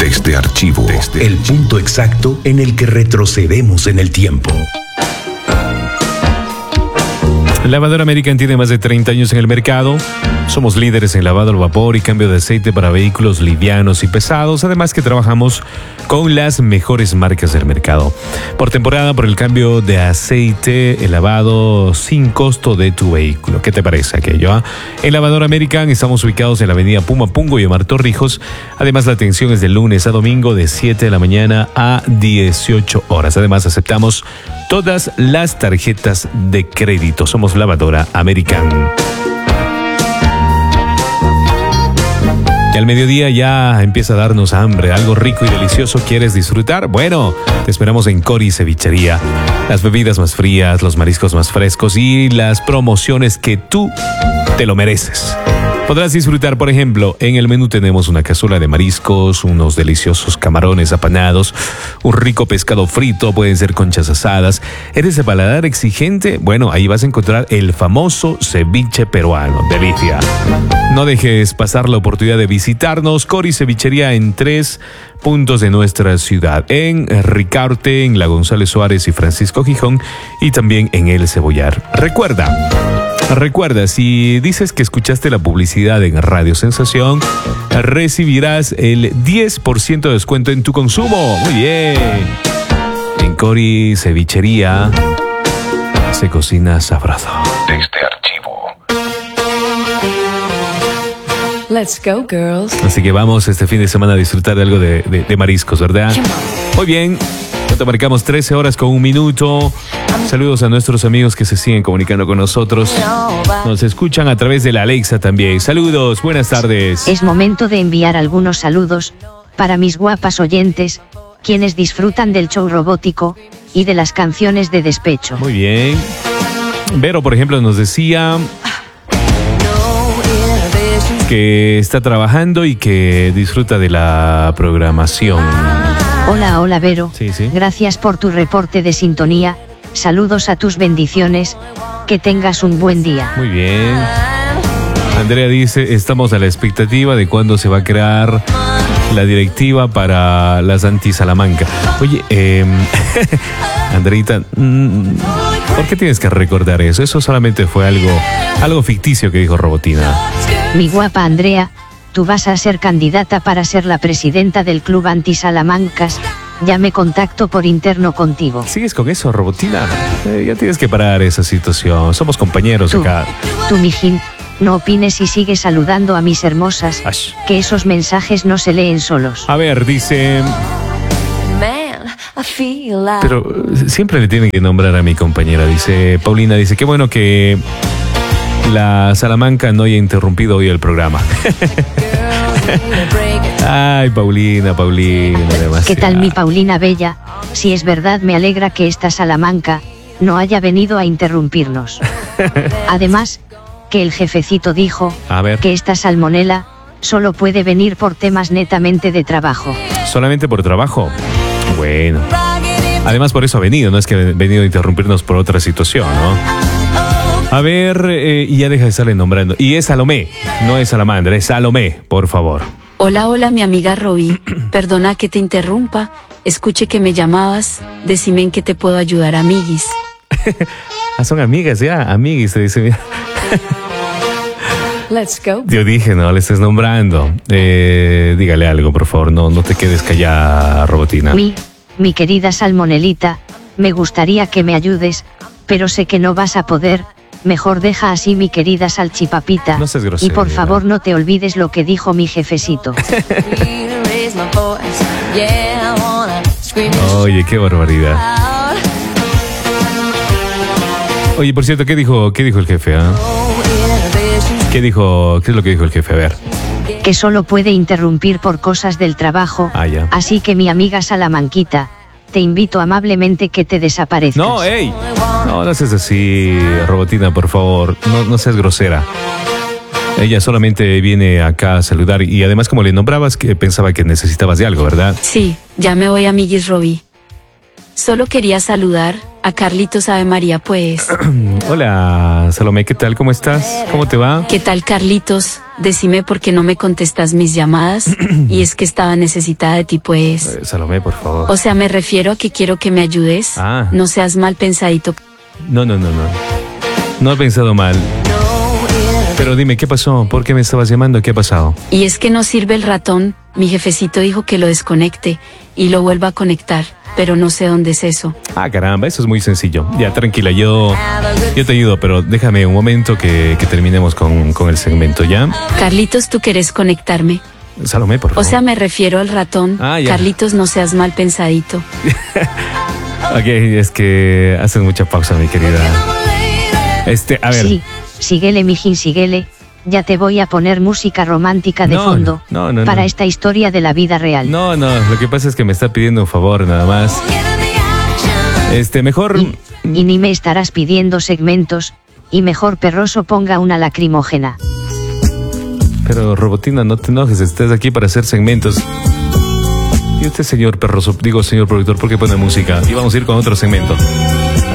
Desde Archivo, el punto exacto en el que retrocedemos en el tiempo. Lavadora American tiene más de 30 años en el mercado. Somos líderes en lavado al vapor y cambio de aceite para vehículos livianos y pesados. Además que trabajamos con las mejores marcas del mercado. Por temporada, por el cambio de aceite, el lavado sin costo de tu vehículo. ¿Qué te parece aquello? En Lavadora American estamos ubicados en la avenida Pumapungo y Omar Torrijos. Además, la atención es de lunes a domingo de 7 de la mañana a 18 horas. Además, aceptamos todas las tarjetas de crédito. Somos Lavadora American. Y al mediodía ya empieza a darnos hambre, algo rico y delicioso quieres disfrutar. Bueno, te esperamos en Cori Cevichería. Las bebidas más frías, los mariscos más frescos y las promociones que tú te lo mereces. Podrás disfrutar, por ejemplo, en el menú tenemos una cazuela de mariscos, unos deliciosos camarones apanados, un rico pescado frito, pueden ser conchas asadas. ¿Eres de paladar exigente? Bueno, ahí vas a encontrar el famoso ceviche peruano. Delicia. No dejes pasar la oportunidad de visitarnos. Cori Cevichería en 3 puntos de nuestra ciudad. En Ricarte, en la González Suárez y Francisco Gijón, y también en El Cebollar. Recuerda, si dices que escuchaste la publicidad en Radio Sensación, recibirás el 10% de descuento en tu consumo. Muy bien. En Cori Cevichería se cocina sabroso. Desde Archivo. Let's go, girls. Así que vamos este fin de semana a disfrutar de algo de mariscos, ¿verdad? Muy bien. Te marcamos 13 horas con 1 minuto. Saludos a nuestros amigos que se siguen comunicando con nosotros. Nos escuchan a través de la Alexa también. Saludos, buenas tardes. Es momento de enviar algunos saludos para mis guapas oyentes, quienes disfrutan del show robótico y de las canciones de despecho. Muy bien. Vero, por ejemplo, nos decía que está trabajando y que disfruta de la programación. Hola Vero, Sí. Gracias por tu reporte de sintonía, saludos a tus bendiciones, que tengas un buen día. Muy bien. Andrea dice, estamos a la expectativa de cuándo se va a crear la directiva para las anti-Salamanca. Oye, Andreita, ¿por qué tienes que recordar eso? Eso solamente fue algo ficticio que dijo Robotina. Mi guapa Andrea, tú vas a ser candidata para ser la presidenta del club anti-Salamancas. Ya me contacto por interno contigo. ¿Sigues con eso, Robotina? Ya tienes que parar esa situación. Somos compañeros acá. Tú, mijín, no opines y sigue saludando a mis hermosas, Ash. que esos mensajes no se leen solos. A ver, dice... Pero siempre le tienen que nombrar a mi compañera. Dice Paulina, dice, qué bueno que la Salamanca no haya interrumpido hoy el programa. Ay, Paulina, demasiado. ¿Qué tal mi Paulina Bella? Si es verdad, me alegra que esta Salamanca no haya venido a interrumpirnos. Además, que el jefecito dijo que esta salmonela solo puede venir por temas netamente de trabajo. ¿Solamente por trabajo? Bueno. Además, por eso ha venido, no es que ha venido a interrumpirnos por otra situación, ¿no? A ver, y ya deja de estarle nombrando. Y es Salomé, no es Salamandra, es Salomé, por favor. Hola, mi amiga Roby. Perdona que te interrumpa. Escuché que me llamabas. Decime en qué te puedo ayudar, amiguis. Son amigas ya, amiguis, se dice. Mira. Let's go. Yo dije, no le estés nombrando. Dígale algo, por favor, no te quedes callada, Robotina. Mi querida salmonelita, me gustaría que me ayudes, pero sé que no vas a poder. Mejor deja así, mi querida salchipapita. No seas grosera. Y por favor no te olvides lo que dijo mi jefecito. Oye, qué barbaridad. Oye, por cierto, ¿qué dijo el jefe? ¿Qué es lo que dijo el jefe? A ver. Que solo puede interrumpir por cosas del trabajo. Ya. Así que mi amiga Salamanquita, te invito amablemente que te desaparezcas. No, ey. No seas así, Robotina, por favor. No seas grosera. Ella solamente viene acá a saludar y además, como le nombrabas, que pensaba que necesitabas de algo, ¿verdad? Sí, ya me voy, amiguis Roby. Solo quería saludar a Carlitos Ave María, pues. Hola, Salomé, ¿qué tal? ¿Cómo estás? ¿Cómo te va? ¿Qué tal, Carlitos? Decime por qué no me contestas mis llamadas. Y es que estaba necesitada de ti, pues. Salomé, por favor. O sea, me refiero a que quiero que me ayudes. No seas mal pensadito. No. No he pensado mal. Pero dime, ¿qué pasó? ¿Por qué me estabas llamando? ¿Qué ha pasado? Y es que no sirve el ratón. Mi jefecito dijo que lo desconecte y lo vuelva a conectar. Pero no sé dónde es eso. Ah, caramba, eso es muy sencillo. Ya, tranquila, yo te ayudo, pero déjame un momento que terminemos con el segmento, ¿ya? Carlitos, ¿tú querés conectarme? Salomé, por favor. O sea, me refiero al ratón. Carlitos, no seas mal pensadito. Ok, es que haces mucha pausa, mi querida. A ver. Sí, síguele, mijín, síguele. Ya te voy a poner música romántica de fondo para esta historia de la vida real. No, lo que pasa es que me está pidiendo un favor nada más. Mejor... Y ni me estarás pidiendo segmentos, y mejor Perroso ponga una lacrimógena. Pero Robotina, no te enojes, estás aquí para hacer segmentos. Y usted, señor Perroso, señor productor, ¿por qué pone música? Y vamos a ir con otro segmento.